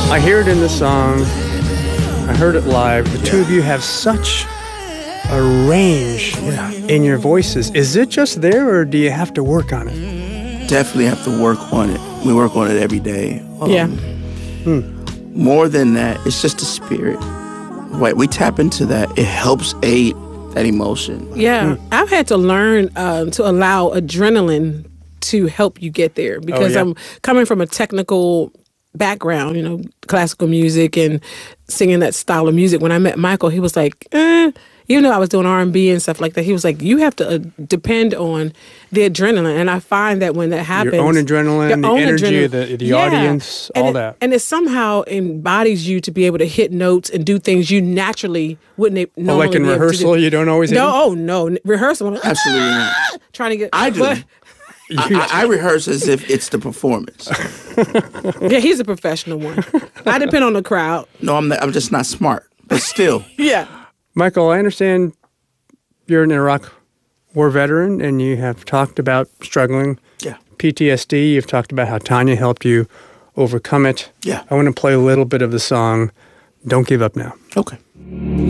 I hear it in the song. I heard it live. The two of you have such a range in your voices. Is it just there, or do you have to work on it? Definitely have to work on it. We work on it every day. More than that, it's just the spirit. Right, we tap into that. It helps aid that emotion. Yeah, I've had to learn to allow adrenaline to help you get there because I'm coming from a technical background, you know, classical music and singing that style of music. When I met Michael, he was like, even though I was doing R&B and stuff like that, he was like, you have to depend on the adrenaline. And I find that when that happens... Your own adrenaline, the energy of the audience, all that. And it somehow embodies you to be able to hit notes and do things you naturally wouldn't normally like in rehearsal, you don't always... No. Rehearsal. Absolutely not. Trying to get... I do. I rehearse as if it's the performance. Yeah, he's a professional one. I depend on the crowd. No, I'm just not smart, but still. Yeah. Michael, I understand you're an Iraq War veteran, and you have talked about struggling. Yeah. PTSD. You've talked about how Tanya helped you overcome it. Yeah. I want to play a little bit of the song, Don't Give Up Now. Okay.